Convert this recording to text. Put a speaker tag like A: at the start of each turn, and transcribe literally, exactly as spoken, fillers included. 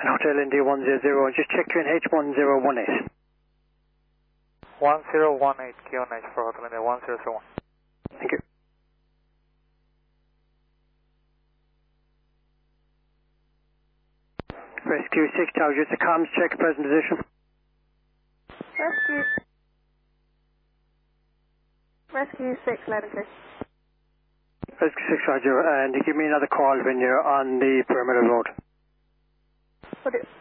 A: And Hotel India one zero zero, just check you in H one zero one eight.
B: one zero one eight, Q N H for Hotel India one zero zero one.
A: Thank you. Rescue six Tower, just a comms check, present position.
C: Rescue. Rescue six, let it go.
A: Rescue six Roger, and give me another call when you're on the perimeter road.
C: Put it.